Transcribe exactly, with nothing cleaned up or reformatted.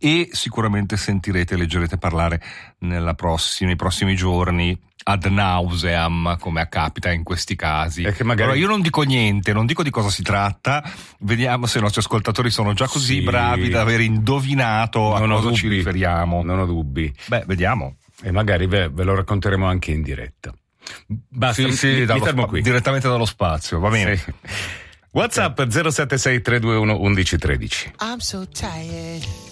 e sicuramente sentirete e leggerete parlare nella prossima, nei prossimi giorni ad nauseam, come capita in questi casi. E che magari... Allora, io non dico niente, non dico di cosa si tratta, vediamo se i nostri ascoltatori sono già così sì. bravi da aver indovinato non a cosa dubbi. ci riferiamo. Non ho dubbi. Beh, vediamo. E magari ve, ve lo racconteremo anche in diretta. Basta, sì, sì, mi, mi dallo fermo spa- qui. direttamente dallo spazio, va bene. Sì. WhatsApp zero sette sei tre due uno uno uno uno uno tre. I'm so tired.